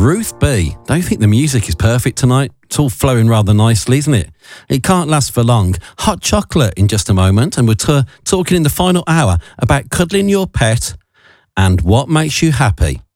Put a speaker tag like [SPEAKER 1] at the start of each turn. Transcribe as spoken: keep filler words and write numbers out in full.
[SPEAKER 1] Ruth B. Don't you think the music is perfect tonight? It's all flowing rather nicely, isn't it? It can't last for long. Hot chocolate in just a moment, and we're t- talking in the final hour about cuddling your pet and what makes you happy.